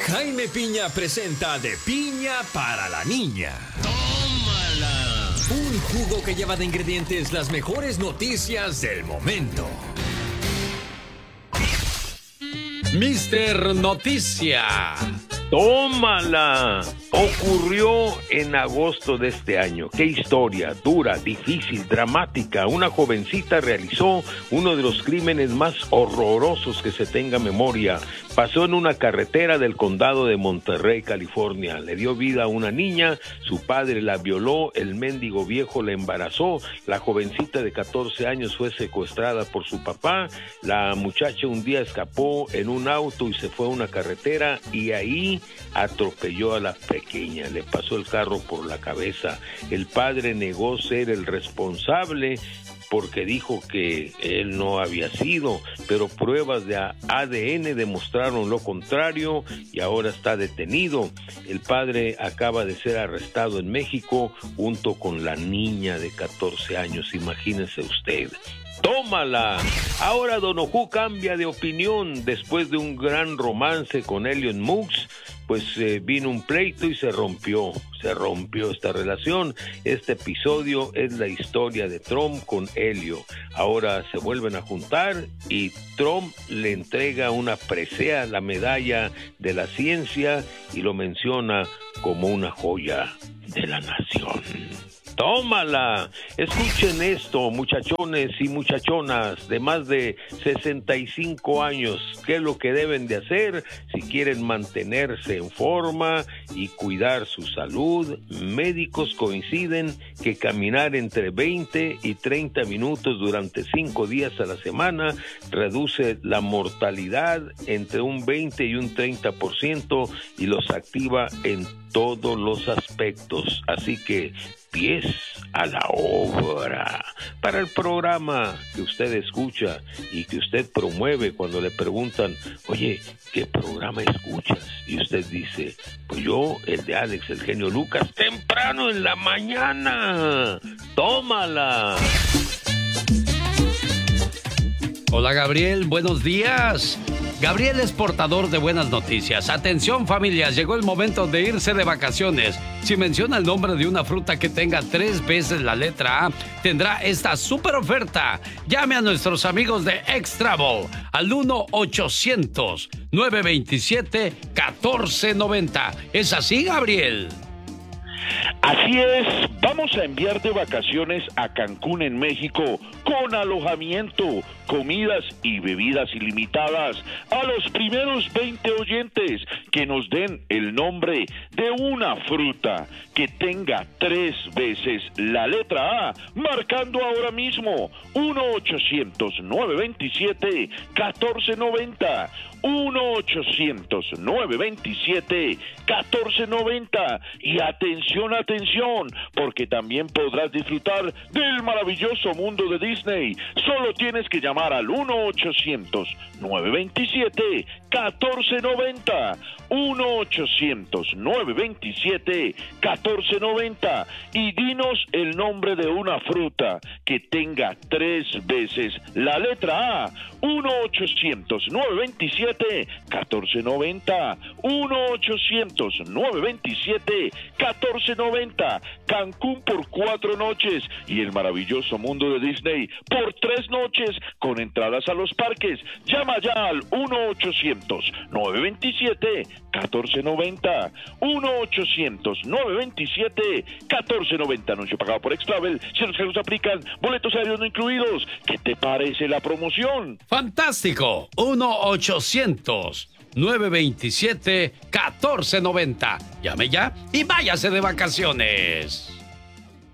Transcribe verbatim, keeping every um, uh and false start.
Jaime Piña presenta De Piña para la Niña. ¡Tómala! Un jugo que lleva de ingredientes las mejores noticias del momento. Mister Noticia. ¡Tómala! Ocurrió en agosto de este año. ¡Qué historia! Dura, difícil, dramática. Una jovencita realizó uno de los crímenes más horrorosos que se tenga memoria. Pasó en una carretera del condado de Monterrey, California. Le dio vida a una niña, su padre la violó, el mendigo viejo la embarazó. La jovencita de catorce años fue secuestrada por su papá. La muchacha un día escapó en un auto y se fue a una carretera y ahí atropelló a la pequeña, le pasó el carro por la cabeza. El padre negó ser el responsable porque dijo que él no había sido, pero pruebas de A D N demostraron lo contrario y ahora está detenido. El padre acaba de ser arrestado en México junto con la niña de catorce años, imagínese usted. ¡Tómala! Ahora Donojú cambia de opinión después de un gran romance con Elon Musk. Pues eh, vino un pleito y se rompió, se rompió esta relación. Este episodio es la historia de Trump con Helio. Ahora se vuelven a juntar y Trump le entrega una presea, la medalla de la ciencia, y lo menciona como una joya de la nación. ¡Tómala! Escuchen esto, muchachones y muchachonas de más de sesenta y cinco años. ¿Qué es lo que deben de hacer si quieren mantenerse en forma y cuidar su salud? Médicos coinciden que caminar entre veinte y treinta minutos durante cinco días a la semana reduce la mortalidad entre un veinte y un treinta por ciento y los activa en todos los aspectos. Así que pies a la obra. Para el programa que usted escucha y que usted promueve cuando le preguntan, oye, ¿qué programa escuchas? Y usted dice, pues yo, el de Alex, el genio Lucas, temprano en la mañana. ¡Tómala! Hola Gabriel, buenos días. Gabriel es portador de buenas noticias. Atención familias, llegó el momento de irse de vacaciones. Si menciona el nombre de una fruta que tenga tres veces la letra A, tendrá esta super oferta. Llame a nuestros amigos de X-Travel al uno ochocientos, nueve veintisiete, catorce noventa. ¿Es así, Gabriel? Así es, vamos a enviar de vacaciones a Cancún en México con alojamiento, comidas y bebidas ilimitadas a los primeros veinte oyentes que nos den el nombre de una fruta que tenga tres veces la letra A, marcando ahora mismo uno ochocientos, nueve veintisiete, catorce noventa. uno ochocientos, nueve veintisiete, catorce noventa. Y atención, atención, porque también podrás disfrutar del maravilloso mundo de Disney. Solo tienes que llamar al uno ochocientos, nueve veintisiete, catorce noventa. uno ochocientos, nueve veintisiete, catorce noventa. Y dinos el nombre de una fruta que tenga tres veces la letra A. uno ochocientos, nueve veintisiete, catorce noventa. uno ochocientos, nueve veintisiete, catorce noventa. Cancún por cuatro noches y el maravilloso mundo de Disney por tres noches con entradas a los parques. Llama ya al uno ochocientos, nueve veintisiete, catorce noventa. uno ochocientos, nueve veintisiete, catorce noventa. Anuncio pagado por X-Travel. Si los cargos aplican, boletos aéreos no incluidos. ¿Qué te parece la promoción? ¡Fantástico! uno ochocientos, nueve veintisiete, catorce noventa. Llame ya y váyase de vacaciones.